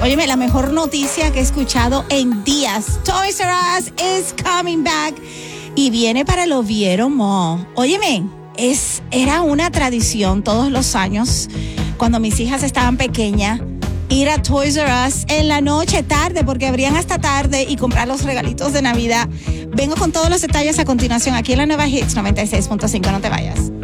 Óyeme, la mejor noticia que he escuchado en días. Toys R Us is coming back. Y viene para el Oviedo Mall. Óyeme, era una tradición todos los años, cuando mis hijas estaban pequeñas, ir a Toys R Us en la noche, tarde, porque abrían hasta tarde, y comprar los regalitos de Navidad. Vengo con todos los detalles a continuación aquí en la nueva Hits 96.5. No te vayas.